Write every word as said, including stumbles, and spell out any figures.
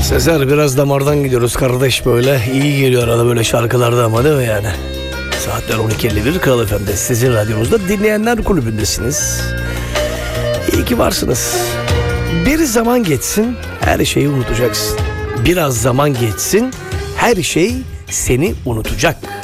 Sezer, biraz damardan gidiyoruz kardeş böyle. İyi geliyor arada böyle şarkılarda ama, değil mi yani? Saatler on iki elli bir, Kral F M'de sizin radyonuzda Dinleyenler Kulübü'ndesiniz. İyi ki varsınız. Bir zaman geçsin, her şeyi unutacaksın. Biraz zaman geçsin, her şey seni unutacak.